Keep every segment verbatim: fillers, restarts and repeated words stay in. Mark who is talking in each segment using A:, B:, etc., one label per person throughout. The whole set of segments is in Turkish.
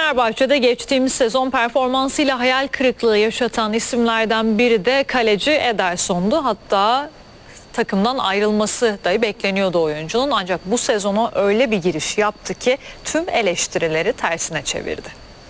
A: Fenerbahçe'de geçtiğimiz sezon performansıyla hayal kırıklığı yaşatan isimlerden biri de kaleci Ederson'du. Hatta takımdan ayrılması da bekleniyordu oyuncunun, ancak bu sezona öyle bir giriş yaptı ki tüm eleştirileri tersine çevirdi.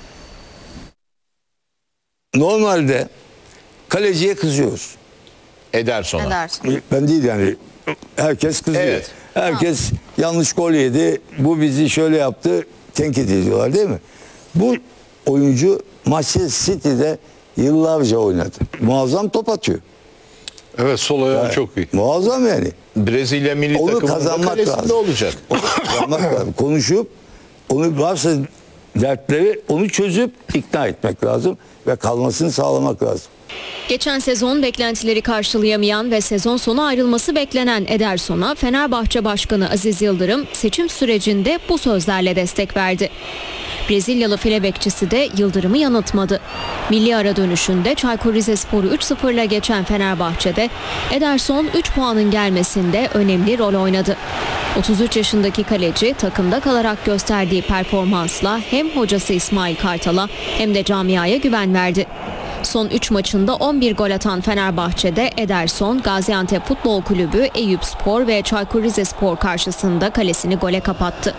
B: Normalde kaleciye kızıyoruz.
C: Ederson'a.
D: Ederson.
B: Ben değil yani. Herkes kızıyor.
C: Evet.
B: Herkes yanlış gol yedi. Bu bizi şöyle yaptı. Tenkit ediyorlar değil mi? Bu oyuncu Manchester City'de yıllarca oynadı. Muazzam top atıyor.
E: Evet, sol ayağı
B: Yani,
E: çok iyi.
B: muazzam yani.
C: Brezilya milli
B: Onu
C: takımında
B: kazanmak
C: kalesinde
B: lazım.
C: olacak.
B: Onu kazanmak lazım. Konuşup onu varsa dertleri onu çözüp ikna etmek lazım ve kalmasını sağlamak lazım.
F: Geçen sezon beklentileri karşılayamayan ve sezon sonu ayrılması beklenen Ederson'a Fenerbahçe Başkanı Aziz Yıldırım seçim sürecinde bu sözlerle destek verdi. Brezilyalı file bekçisi de Yıldırım'ı yanıltmadı. Milli ara dönüşünde Çaykur Rizespor'u üç sıfırla geçen Fenerbahçe'de Ederson üç puanın gelmesinde önemli rol oynadı. otuz üç yaşındaki kaleci takımda kalarak gösterdiği performansla hem hocası İsmail Kartal'a hem de camiaya güven verdi. Son üç maçında on bir gol atan Fenerbahçe'de Ederson, Gaziantep Futbol Kulübü, Eyüpspor ve Çaykur Rizespor karşısında kalesini gole kapattı.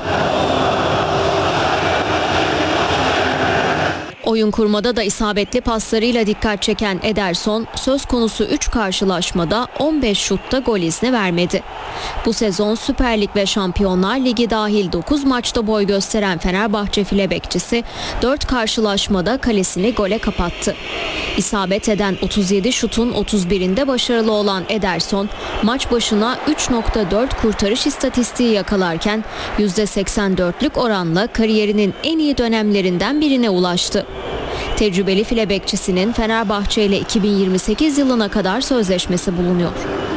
F: Oyun kurmada da isabetli paslarıyla dikkat çeken Ederson, söz konusu üç karşılaşmada on beş şutta gol izni vermedi. Bu sezon Süper Lig ve Şampiyonlar Ligi dahil dokuz maçta boy gösteren Fenerbahçe file bekçisi dört karşılaşmada kalesini gole kapattı. İsabet eden otuz yedi şutun otuz birinde başarılı olan Ederson, maç başına üç nokta dört kurtarış istatistiği yakalarken yüzde seksen dörtlük oranla kariyerinin en iyi dönemlerinden birine ulaştı. Tecrübeli file bekçisinin Fenerbahçe ile iki bin yirmi sekiz yılına kadar sözleşmesi bulunuyor.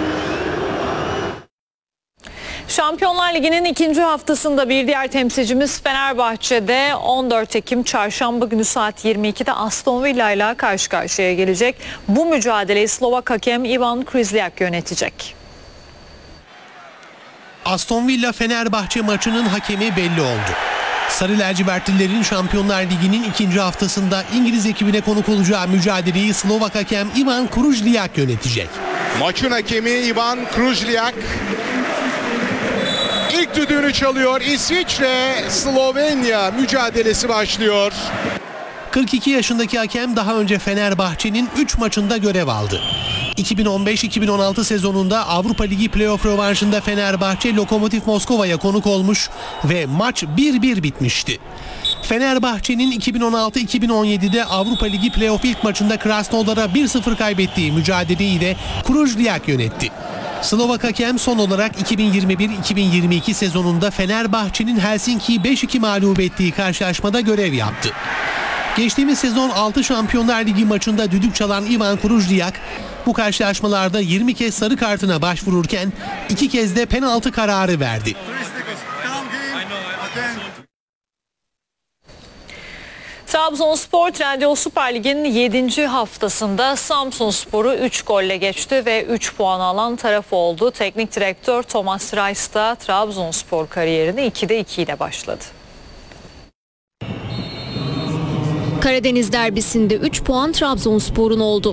A: Şampiyonlar Ligi'nin ikinci haftasında bir diğer temsilcimiz Fenerbahçe'de on dört Ekim Çarşamba günü saat yirmi ikide Aston Villa ile karşı karşıya gelecek. Bu mücadeleyi Slovak hakem Ivan Kryzliak yönetecek.
G: Aston Villa Fenerbahçe maçının hakemi belli oldu. Sarı lacivertlilerin Şampiyonlar Ligi'nin ikinci haftasında İngiliz ekibine konuk olacağı mücadeleyi Slovak hakem Ivan Kryzliak yönetecek.
H: Maçın hakemi Ivan Kryzliak ilk düdüğünü çalıyor. İsviçre Slovenya mücadelesi başlıyor.
G: kırk iki yaşındaki hakem daha önce Fenerbahçe'nin üç maçında görev aldı. iki bin on beş iki bin on altı sezonunda Avrupa Ligi playoff rövanşında Fenerbahçe Lokomotiv Moskova'ya konuk olmuş ve maç bir bir bitmişti. Fenerbahçe'nin iki bin on altı iki bin on yedide Avrupa Ligi playoff ilk maçında Krasnodar'a bir sıfır kaybettiği mücadeleyi de Kryzliak yönetti. Slovak hakem son olarak iki bin yirmi bir iki bin yirmi iki sezonunda Fenerbahçe'nin Helsinki'yi beş iki mağlup ettiği karşılaşmada görev yaptı. Geçtiğimiz sezon altı Şampiyonlar Ligi maçında düdük çalan Ivan Kryzliak bu karşılaşmalarda yirmi kez sarı kartına başvururken iki kez de penaltı kararı verdi.
A: Trabzonspor Trendyol Süper Lig'in yedinci haftasında Samsunspor'u üç golle geçti ve üç puan alan taraf oldu. Teknik direktör Thomas Reis da Trabzonspor kariyerini ikide iki ile başladı.
F: Karadeniz derbisinde üç puan Trabzonspor'un oldu.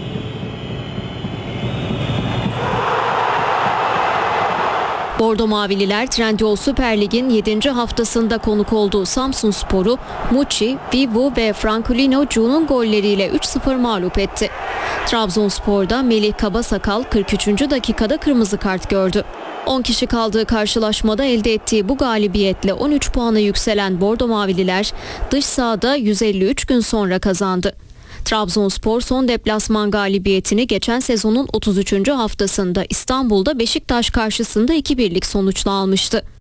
F: Bordo Mavililer Trendyol Süper Lig'in yedinci haftasında konuk olduğu Samsunspor'u Muçi, Vivu ve Francolino Cu'nun golleriyle üç sıfır mağlup etti. Trabzonspor'da Melih Kabasakal kırk üçüncü dakikada kırmızı kart gördü. on kişi kaldığı karşılaşmada elde ettiği bu galibiyetle on üç puana yükselen Bordo Mavililer dış sahada yüz elli üç gün sonra kazandı. Trabzonspor son deplasman galibiyetini geçen sezonun otuz üçüncü haftasında İstanbul'da Beşiktaş karşısında iki birlik sonuçla almıştı.